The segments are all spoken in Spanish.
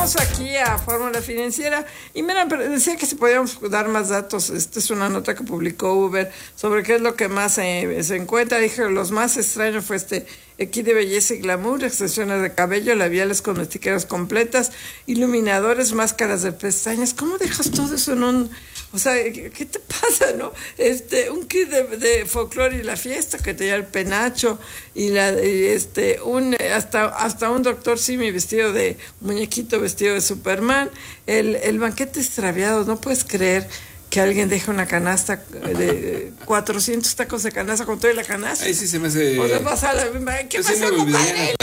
Regresamos aquí a Fórmula Financiera y mira, decía que si podíamos dar más datos. Esta es una nota que publicó Uber sobre qué es lo que más se encuentra. Dije, los más extraños fue kit de belleza y glamour, extensiones de cabello, labiales con estiqueras completas, iluminadores, máscaras de pestañas. ¿Cómo dejas todo eso en un... O sea, ¿qué te pasa, no? Un kit de folclore y la fiesta que te lleva el penacho y hasta un doctor Simi vestido de muñequito, vestido de Superman, el banquete extraviado. No puedes creer que alguien deje una canasta de 400 tacos de canasta con toda la canasta. Ahí sí se me hace... O sea, ¿qué pasa, compadre?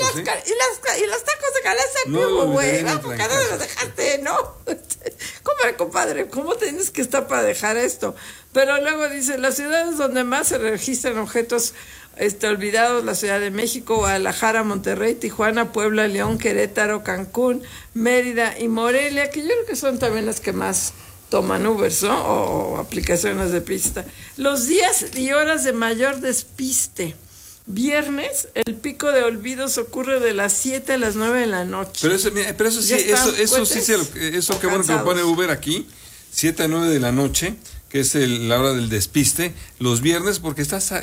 Y los tacos de canasta, ¿cómo, güey? ¿Por qué no los dejaste, no? Compadre, ¿cómo tienes que estar para dejar esto? Pero luego dice, las ciudades donde más se registran objetos olvidados, la Ciudad de México, Guadalajara, Monterrey, Tijuana, Puebla, León, Querétaro, Cancún, Mérida y Morelia, que yo creo que son también las que más toman Ubers, ¿no? O aplicaciones de pista. Los días y horas de mayor despiste. Viernes, el pico de olvidos ocurre de las 7 a las 9 de la noche. Pero eso sí, eso qué bueno que lo pone Uber aquí, 7 a 9 de la noche, que es la hora del despiste, los viernes, porque estás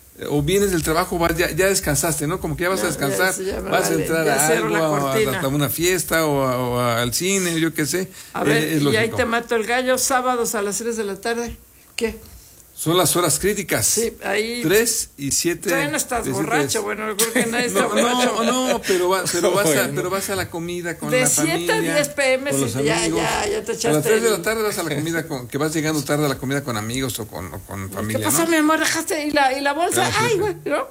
o vienes del trabajo, ya descansaste, ¿no? Como que ya vas a descansar, vas a entrar a algo, a una fiesta o al cine, yo qué sé. A ver, y ahí te mato el gallo, sábados a las 3 de la tarde, ¿qué? Son las horas críticas. Sí, ahí. 3 y 7. Todavía no estás borracho, bueno, yo creo que nadie está borracho. No, pero vas a la comida con la familia. De 7 a 10 p.m. con los amigos. Ya te echaste. A las 3 de la tarde vas a la comida, que vas llegando tarde a la comida con amigos o con familia, ¿Qué pasó, ¿no? mi amor? ¿Dejaste? ¿Y la bolsa? Ay, güey, ¿no?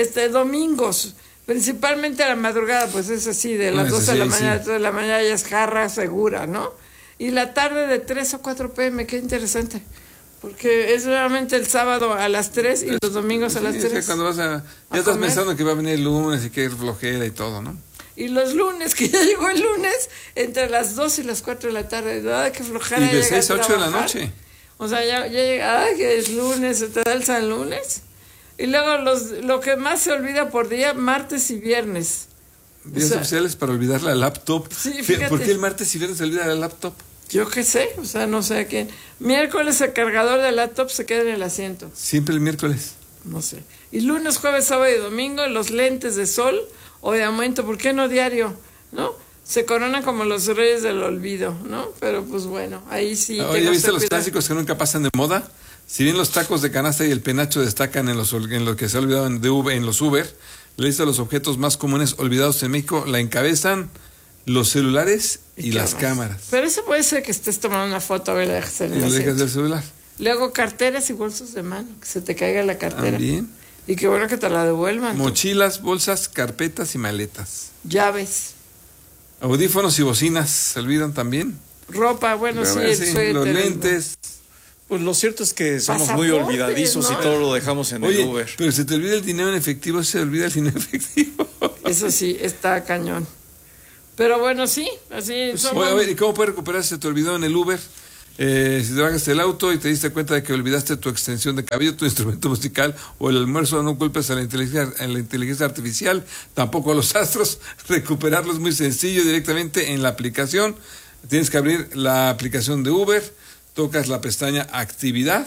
Domingos, principalmente a la madrugada, pues es así, de las 12 de la mañana a 3 de la mañana ya es jarra segura, ¿no? Y la tarde de 3 o 4 p.m., qué interesante. Porque es realmente el sábado a las 3 y los domingos a las 3. Es que cuando ya estás pensando que va a venir el lunes y que hay flojera y todo, ¿no? Y los lunes, que ya llegó el lunes, entre las 2 y las 4 de la tarde. ¡Ay, qué flojera! Y de 6 a 8 de la noche. O sea, ya llega, ¡ay, que es lunes! ¿Se te da el San Lunes? Y luego lo que más se olvida por día, martes y viernes. Días oficiales para olvidar la laptop. Sí, fíjate. ¿Por qué el martes y viernes se olvida la laptop? Yo qué sé, o sea, no sé a quién. Miércoles el cargador del laptop se queda en el asiento. Siempre el miércoles. No sé. Y lunes, jueves, sábado y domingo, los lentes de sol o de aumento, ¿por qué no diario? ¿No? Se coronan como los reyes del olvido, ¿no? Pero pues bueno, ahí sí. Oye, ¿viste los clásicos que nunca pasan de moda? Si bien los tacos de canasta y el penacho destacan en lo que se ha olvidado en los Uber, la lista de los objetos más comunes olvidados en México la encabezan los celulares y las cámaras. Pero eso puede ser que estés tomando una foto, a ver, la dejas en el asiento. dejas del celular. Luego carteras y bolsos de mano, que se te caiga la cartera. También. Y qué bueno que te la devuelvan. Mochilas, bolsas, carpetas y maletas. Llaves. Audífonos y bocinas se olvidan también. Ropa, bueno, sí, el suéter. Los lentes. Pues lo cierto es que somos muy olvidadizos, ¿no? Y todo lo dejamos en el Uber. Pero se te olvida el dinero en efectivo, se olvida el dinero en efectivo. Eso sí, está cañón. Pero bueno, sí, así somos. Oye, a ver, ¿y cómo puedes recuperar si se te olvidó en el Uber? Si te bajas el auto y te diste cuenta de que olvidaste tu extensión de cabello, tu instrumento musical o el almuerzo, no culpes a la inteligencia artificial, tampoco a los astros. Recuperarlo es muy sencillo, directamente en la aplicación. Tienes que abrir la aplicación de Uber, tocas la pestaña Actividad,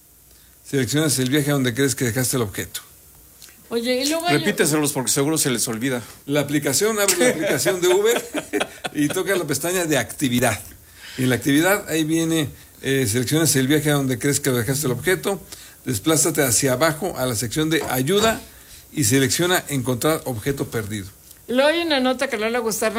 seleccionas el viaje a donde crees que dejaste el objeto. Oye, y luego repíteselos porque seguro se les olvida. Abre la aplicación de Uber y tocas la pestaña de Actividad. Y en la actividad, ahí viene, seleccionas el viaje a donde crees que dejaste el objeto, desplázate hacia abajo a la sección de Ayuda y selecciona Encontrar objeto perdido. Luego hay una nota que no le va a gustar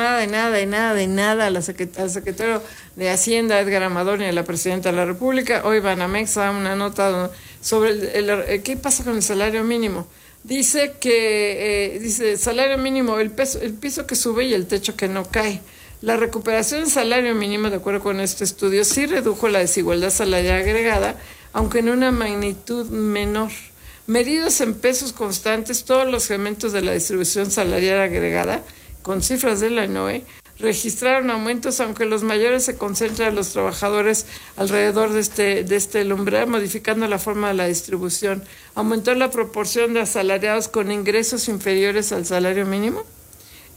nada al secretario de Hacienda, Edgar Amador, y a la presidenta de la República. Hoy Banamex da una nota sobre qué pasa con el salario mínimo. Dice que salario mínimo, el piso que sube y el techo que no cae. La recuperación del salario mínimo, de acuerdo con este estudio, sí redujo la desigualdad salarial agregada, aunque en una magnitud menor. Medidos en pesos constantes, todos los segmentos de la distribución salarial agregada, con cifras de la ENOE, registraron aumentos, aunque los mayores se concentran en los trabajadores alrededor de este umbral, modificando la forma de la distribución. Aumentó la proporción de asalariados con ingresos inferiores al salario mínimo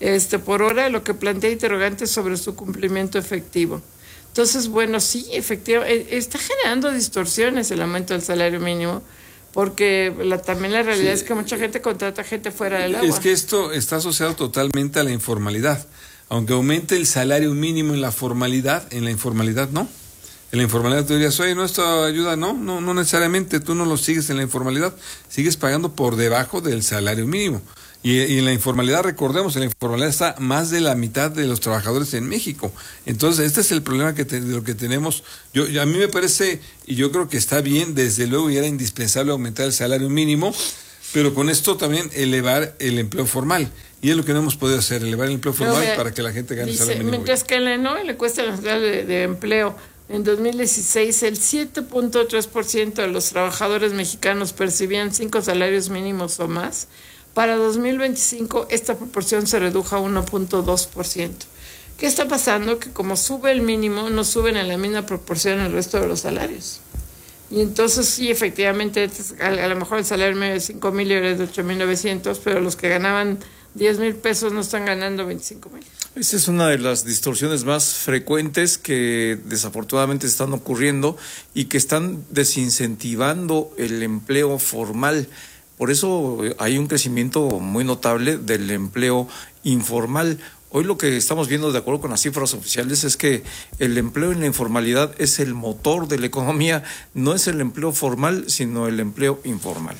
por hora, lo que plantea interrogantes sobre su cumplimiento efectivo. Entonces, bueno, sí, efectivamente, está generando distorsiones el aumento del salario mínimo, porque también la realidad es que mucha gente contrata gente fuera del agua. Es que esto está asociado totalmente a la informalidad. Aunque aumente el salario mínimo en la informalidad no. En la informalidad tú dirías, oye, ¿no esto ayuda? No necesariamente, tú no lo sigues en la informalidad, sigues pagando por debajo del salario mínimo. Y en la informalidad, recordemos, en la informalidad está más de la mitad de los trabajadores en México. Entonces, este es el problema de lo que tenemos. A mí me parece, y yo creo que está bien, desde luego, y era indispensable aumentar el salario mínimo, pero con esto también elevar el empleo formal. Y es lo que no hemos podido hacer, elevar el empleo formal para que la gente gane el salario mínimo. Mientras que en la ENOE le cuesta nacional de empleo, en 2016 el 7.3% de los trabajadores mexicanos percibían 5 salarios mínimos o más. Para 2025 esta proporción se redujo a 1.2%. ¿Qué está pasando? Que como sube el mínimo, no suben en la misma proporción el resto de los salarios. Y entonces sí, efectivamente, a lo mejor el salario medio es 5,000 y ahora es de 8,900, pero los que ganaban 10,000 pesos no están ganando 25,000. Esa es una de las distorsiones más frecuentes que desafortunadamente están ocurriendo y que están desincentivando el empleo formal. Por eso hay un crecimiento muy notable del empleo informal. Hoy lo que estamos viendo, de acuerdo con las cifras oficiales, es que el empleo en la informalidad es el motor de la economía, no es el empleo formal, sino el empleo informal.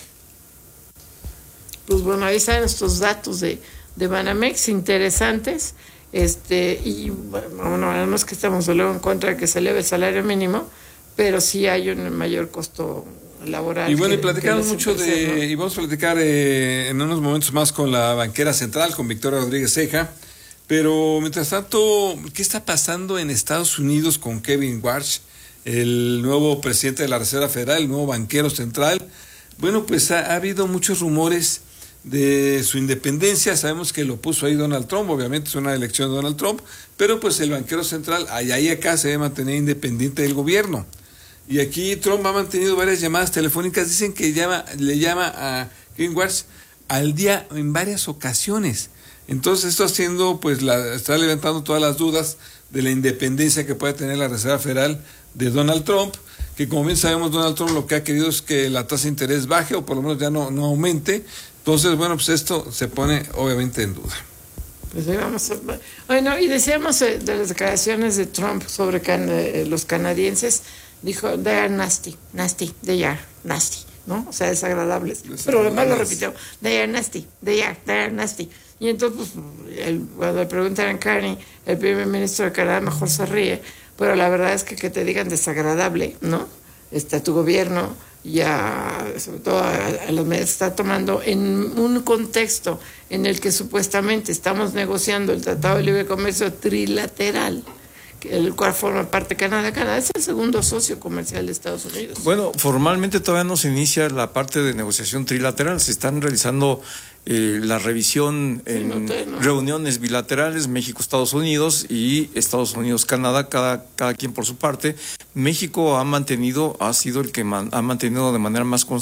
Pues bueno, ahí están estos datos de Banamex interesantes, y bueno, además que estamos luego en contra de que se eleve el salario mínimo, pero sí hay un mayor costo laboral. Y bueno, y platicamos mucho y vamos a platicar en unos momentos más con la banquera central, con Victoria Rodríguez Ceja. Pero mientras tanto, ¿qué está pasando en Estados Unidos con Kevin Warsh, el nuevo presidente de la Reserva Federal, el nuevo banquero central? Bueno, pues ha habido muchos rumores de su independencia. Sabemos que lo puso ahí Donald Trump, obviamente es una elección de Donald Trump, pero pues el banquero central allá y acá se debe mantener independiente del gobierno. Y aquí Trump ha mantenido varias llamadas telefónicas, dicen que le llama a Kevin Warsh al día en varias ocasiones. Entonces esto haciendo, pues está levantando todas las dudas de la independencia que puede tener la Reserva Federal de Donald Trump, que como bien sabemos Donald Trump lo que ha querido es que la tasa de interés baje o por lo menos ya no aumente. Entonces, bueno, pues esto se pone obviamente en duda. Pues bueno, y decíamos de las declaraciones de Trump sobre los canadienses, dijo, they are nasty, they are nasty, ¿no? O sea, desagradables. Pero además lo repitió, they are nasty, they are nasty. Y entonces, pues, cuando le preguntaron a Carney, el primer ministro de Canadá, mejor se ríe, pero la verdad es que te digan desagradable, ¿no? Tu gobierno, ya, sobre todo a los medios, está tomando en un contexto en el que supuestamente estamos negociando el Tratado de Libre Comercio trilateral, el cual forma parte de Canadá. Canadá es el segundo socio comercial de Estados Unidos. Bueno, formalmente todavía no se inicia la parte de negociación trilateral, se están realizando la revisión en reuniones bilaterales, México-Estados Unidos y Estados Unidos-Canadá, cada quien por su parte. México ha sido el que ha mantenido de manera más constante